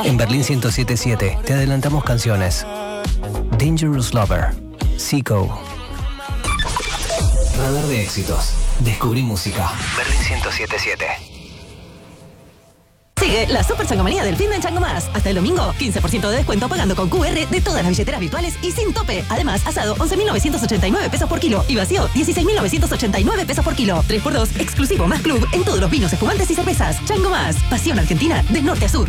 En Berlín 107.7 te adelantamos canciones. Dangerous Lover, Zico. Radar de éxitos. Descubrí música. Berlín 107.7. Sigue la Super Changomanía del fin de Chango Más. Hasta el domingo, 15% de descuento pagando con QR de todas las billeteras virtuales y sin tope. Además, asado, 11.989 pesos por kilo. Y vacío, 16.989 pesos por kilo. 3x2, exclusivo más club en todos los vinos, espumantes y cervezas. Chango Más. Pasión argentina de norte a sur.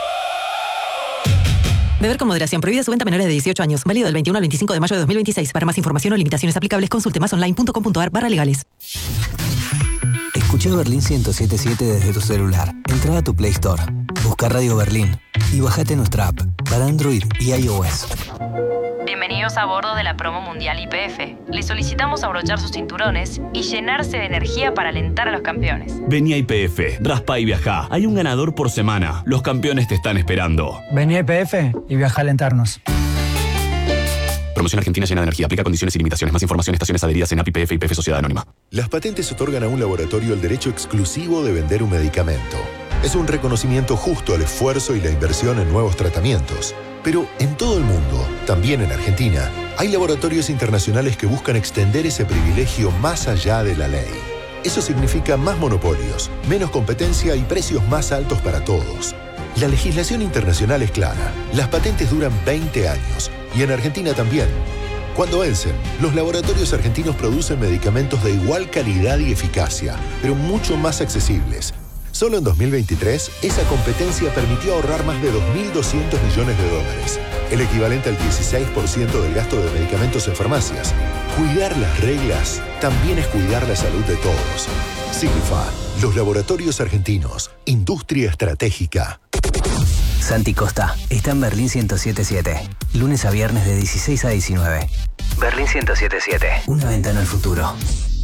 Beber con moderación. Prohibida su venta a menores de 18 años. Válido del 21 al 25 de mayo de 2026. Para más información o limitaciones aplicables, consulte másonline.com.ar/legales. Escucha Berlín 107.7 desde tu celular. Entra a tu Play Store, busca Radio Berlín y bájate nuestra app para Android y iOS. Bienvenidos a bordo de la promo mundial YPF. Les solicitamos abrochar sus cinturones y llenarse de energía para alentar a los campeones. Vení a YPF, raspa y viajá. Hay un ganador por semana. Los campeones te están esperando. Vení a YPF y viaja a alentarnos. Promoción Argentina llena de energía. Aplica condiciones y limitaciones. Más información, estaciones adheridas en API YPF y YPF Sociedad Anónima. Las patentes otorgan a un laboratorio el derecho exclusivo de vender un medicamento. Es un reconocimiento justo al esfuerzo y la inversión en nuevos tratamientos. Pero en todo el mundo, también en Argentina, hay laboratorios internacionales que buscan extender ese privilegio más allá de la ley. Eso significa más monopolios, menos competencia y precios más altos para todos. La legislación internacional es clara. Las patentes duran 20 años. Y en Argentina también. Cuando vencen, los laboratorios argentinos producen medicamentos de igual calidad y eficacia, pero mucho más accesibles. Solo en 2023, esa competencia permitió ahorrar más de 2.200 millones de dólares, el equivalente al 16% del gasto de medicamentos en farmacias. Cuidar las reglas también es cuidar la salud de todos. Signifa, los laboratorios argentinos, industria estratégica. Santi Costa está en Berlín 107.7, lunes a viernes de 16 a 19. Berlín 107.7, una ventana al futuro.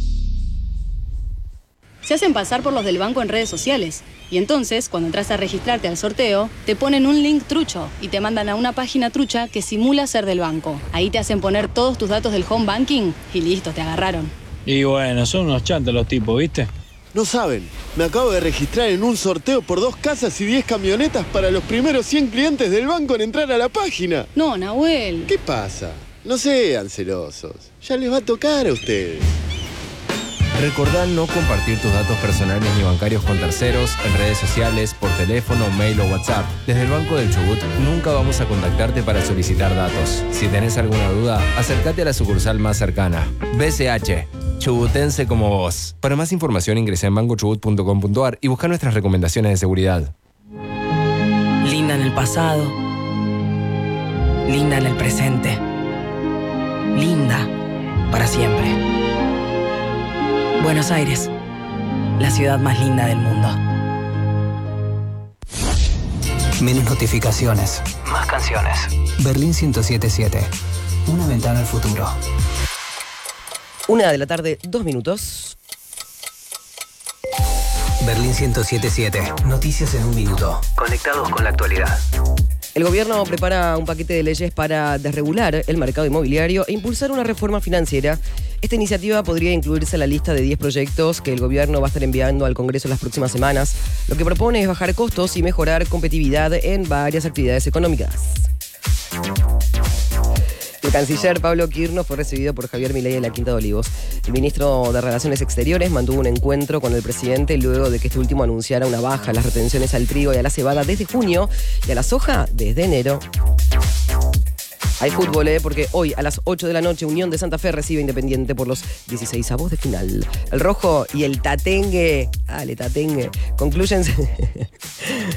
Se hacen pasar por los del banco en redes sociales. Y entonces, cuando entras a registrarte al sorteo, te ponen un link trucho y te mandan a una página trucha que simula ser del banco. Ahí te hacen poner todos tus datos del home banking y listo, te agarraron. Y bueno, son unos chantos los tipos, ¿viste? No saben, me acabo de registrar en un sorteo por 2 casas y 10 camionetas para los primeros 100 clientes del banco en entrar a la página. No, Nahuel. ¿Qué pasa? No sean celosos. Ya les va a tocar a ustedes. Recordá no compartir tus datos personales ni bancarios con terceros, en redes sociales, por teléfono, mail o WhatsApp. Desde el Banco del Chubut nunca vamos a contactarte para solicitar datos. Si tenés alguna duda, acércate a la sucursal más cercana. BCH, chubutense como vos. Para más información ingresa en bancochubut.com.ar y busca nuestras recomendaciones de seguridad. Linda en el pasado. Linda en el presente. Linda para siempre. Buenos Aires, la ciudad más linda del mundo. Menos notificaciones, más canciones. Berlín 107.7, una ventana al futuro. 1:02 p.m. Berlín 107.7, noticias en un minuto. Conectados con la actualidad. El gobierno prepara un paquete de leyes para desregular el mercado inmobiliario e impulsar una reforma financiera. Esta iniciativa podría incluirse en la lista de 10 proyectos que el gobierno va a estar enviando al Congreso en las próximas semanas. Lo que propone es bajar costos y mejorar competitividad en varias actividades económicas. El canciller Pablo Kirchner fue recibido por Javier Milei en la Quinta de Olivos. El ministro de Relaciones Exteriores mantuvo un encuentro con el presidente luego de que este último anunciara una baja en las retenciones al trigo y a la cebada desde junio y a la soja desde enero. Hay fútbol, porque hoy a las 8 de la noche Unión de Santa Fe recibe Independiente por los 16avos de final. El Rojo y el Tatengue, dale Tatengue, concluyen